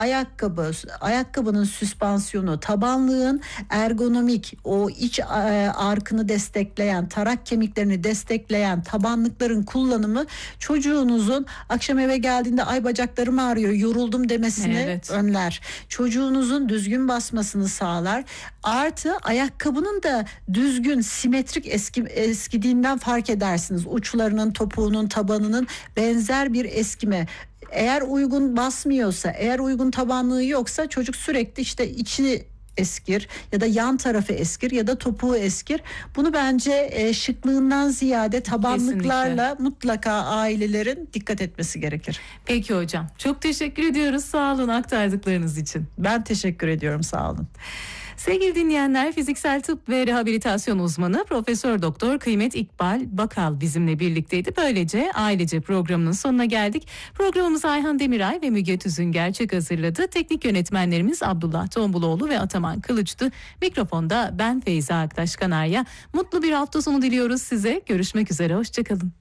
ayakkabının süspansiyonu, tabanlığın ergonomik, o iç arkını destekleyen, tarak kemiklerini destekleyen tabanlıkların kullanımı çocuğunuzun akşam eve geldiğinde ay bacaklarım ağrıyor, yoruldum demesini önler. Çocuğunuzun düzgün basmasını sağlar. Artı ayakkabının da düzgün, simetrik eskidiğinden fark edersiniz. Uçlarının, topuğunun, tabanının benzer bir eskime. Eğer uygun basmıyorsa, eğer uygun tabanlığı yoksa çocuk sürekli işte içi eskir ya da yan tarafı eskir ya da topuğu eskir. Bunu bence şıklığından ziyade tabanlıklarla kesinlikle mutlaka ailelerin dikkat etmesi gerekir. Peki hocam. Çok teşekkür ediyoruz. Sağ olun aktardıklarınız için. Ben teşekkür ediyorum. Sağ olun. Sevgili dinleyenler, fiziksel tıp ve rehabilitasyon uzmanı Profesör Doktor Kıymet İkbal Bakal bizimle birlikteydi. Böylece ailece programının sonuna geldik. Programımızı Ayhan Demiray ve Müge Tüzün Gerçek hazırladı. Teknik yönetmenlerimiz Abdullah Tombuloğlu ve Ataman Kılıç'tı. Mikrofonda ben Feyza Aktaş Kanarya. Mutlu bir hafta sonu diliyoruz size. Görüşmek üzere, hoşçakalın.